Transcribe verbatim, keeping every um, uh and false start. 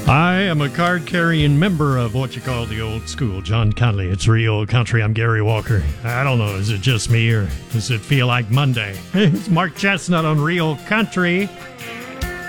I am a card-carrying member of what you call the old school, John Conley. It's real country. I'm Gary Walker. I don't know, is it just me or does it feel like Monday? It's Mark Chestnut on Real Country.